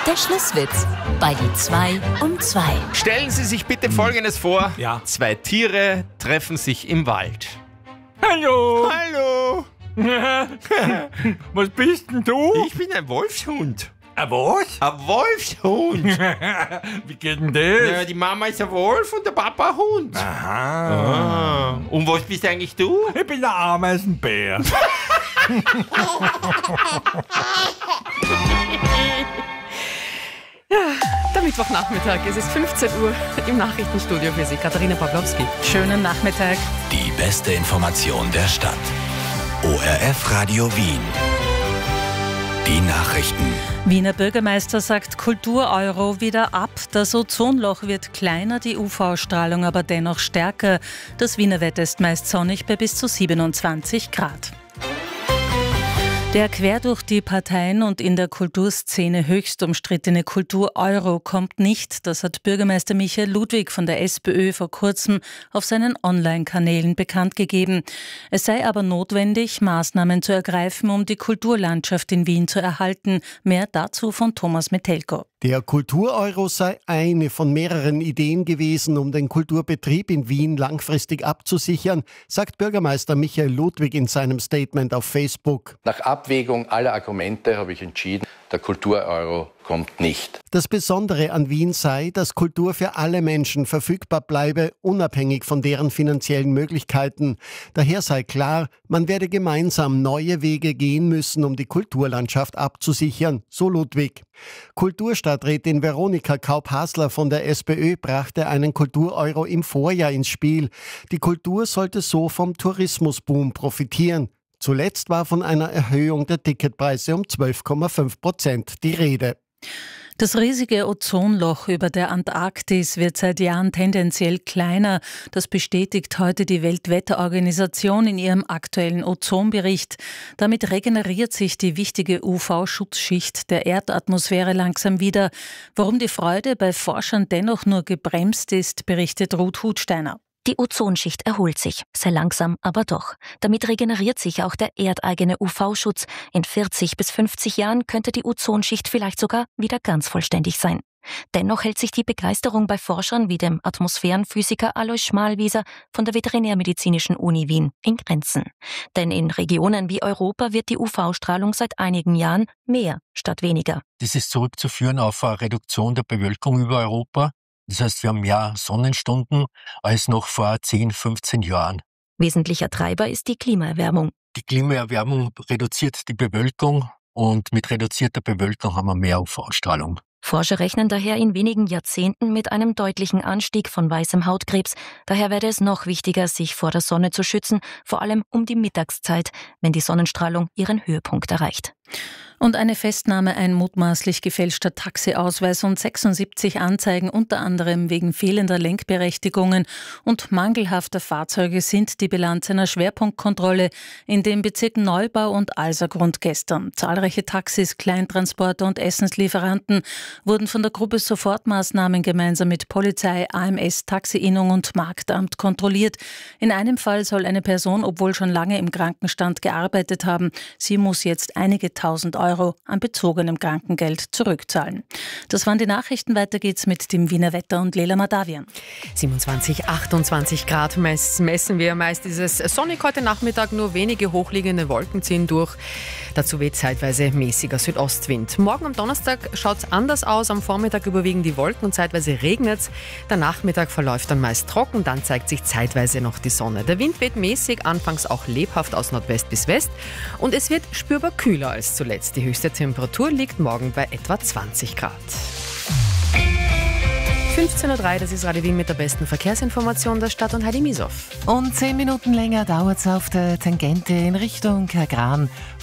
Der Schlusswitz bei die 2 um 2. Stellen Sie sich bitte Folgendes vor. Ja. 2 Tiere treffen sich im Wald. Hallo! Hallo, Was bist denn du? ich bin ein Wolfshund. Was? Ein Wolfshund. Wie geht denn das? Ja, die Mama ist ein Wolf und der Papa ein Hund. Aha. Und was bist eigentlich du? Ich bin der Ameisenbär. Der Mittwochnachmittag, es ist 15 Uhr im Nachrichtenstudio für Sie, Katharina Pawlowski. Schönen Nachmittag. Die beste Information der Stadt. ORF Radio Wien. Die Nachrichten. Wiener Bürgermeister sagt Kultur-Euro wieder ab. Das Ozonloch wird kleiner, die UV-Strahlung aber dennoch stärker. Das Wiener Wetter ist meist sonnig bei bis zu 27 Grad. Der quer durch die Parteien und in der Kulturszene höchst umstrittene Kultur-Euro kommt nicht. Das hat Bürgermeister Michael Ludwig von der SPÖ vor kurzem auf seinen Online-Kanälen bekannt gegeben. Es sei aber notwendig, Maßnahmen zu ergreifen, um die Kulturlandschaft in Wien zu erhalten. Mehr dazu von Thomas Metelko. Der Kultur-Euro sei eine von mehreren Ideen gewesen, um den Kulturbetrieb in Wien langfristig abzusichern, sagt Bürgermeister Michael Ludwig in seinem Statement auf Facebook. Nach Abwägung aller Argumente habe ich entschieden, der Kultur-Euro kommt nicht. Das Besondere an Wien sei, dass Kultur für alle Menschen verfügbar bleibe, unabhängig von deren finanziellen Möglichkeiten. Daher sei klar, man werde gemeinsam neue Wege gehen müssen, um die Kulturlandschaft abzusichern, so Ludwig. Kulturstadträtin Veronika Kaup-Hasler von der SPÖ brachte einen Kultur-Euro im Vorjahr ins Spiel. Die Kultur sollte so vom Tourismusboom profitieren. Zuletzt war von einer Erhöhung der Ticketpreise um 12,5% die Rede. Das riesige Ozonloch über der Antarktis wird seit Jahren tendenziell kleiner. Das bestätigt heute die Weltwetterorganisation in ihrem aktuellen Ozonbericht. Damit regeneriert sich die wichtige UV-Schutzschicht der Erdatmosphäre langsam wieder. Warum die Freude bei Forschern dennoch nur gebremst ist, berichtet Ruth Hutsteiner. Die Ozonschicht erholt sich, sehr langsam, aber doch. Damit regeneriert sich auch der erdeigene UV-Schutz. In 40 bis 50 Jahren könnte die Ozonschicht vielleicht sogar wieder ganz vollständig sein. Dennoch hält sich die Begeisterung bei Forschern wie dem Atmosphärenphysiker Alois Schmalwieser von der Veterinärmedizinischen Uni Wien in Grenzen. Denn in Regionen wie Europa wird die UV-Strahlung seit einigen Jahren mehr statt weniger. Das ist zurückzuführen auf eine Reduktion der Bewölkung über Europa. Das heißt, wir haben mehr Sonnenstunden als noch vor 10, 15 Jahren. Wesentlicher Treiber ist die Klimaerwärmung. Die Klimaerwärmung reduziert die Bewölkung und mit reduzierter Bewölkung haben wir mehr UV-Strahlung. Forscher rechnen daher in wenigen Jahrzehnten mit einem deutlichen Anstieg von weißem Hautkrebs. Daher werde es noch wichtiger, sich vor der Sonne zu schützen, vor allem um die Mittagszeit, wenn die Sonnenstrahlung ihren Höhepunkt erreicht. Und eine Festnahme, ein mutmaßlich gefälschter Taxiausweis und 76 Anzeigen, unter anderem wegen fehlender Lenkberechtigungen und mangelhafter Fahrzeuge, sind die Bilanz einer Schwerpunktkontrolle in den Bezirken Neubau und Alsergrund gestern. Zahlreiche Taxis, Kleintransporter und Essenslieferanten wurden von der Gruppe Sofortmaßnahmen gemeinsam mit Polizei, AMS, Taxi-Innung und Marktamt kontrolliert. In einem Fall soll eine Person, obwohl schon lange im Krankenstand gearbeitet haben, sie muss jetzt einige tausend Euro an bezogenem Krankengeld zurückzahlen. Das waren die Nachrichten. Weiter geht's mit dem Wiener Wetter und Lela Madavian. 27, 28 Grad messen wir. Meist ist es sonnig heute Nachmittag, nur wenige hochliegende Wolken ziehen durch. Dazu weht zeitweise mäßiger Südostwind. Morgen am Donnerstag schaut es anders aus. Am Vormittag überwiegen die Wolken und zeitweise regnet es. Der Nachmittag verläuft dann meist trocken, dann zeigt sich zeitweise noch die Sonne. Der Wind weht mäßig, anfangs auch lebhaft aus Nordwest bis West und es wird spürbar kühler als zuletzt. Die höchste Temperatur liegt morgen bei etwa 20 Grad. 15.03 Uhr, das ist Radio Wien mit der besten Verkehrsinformation der Stadt und Heidi Misow. Und 10 Minuten länger dauert es auf der Tangente in Richtung Kagran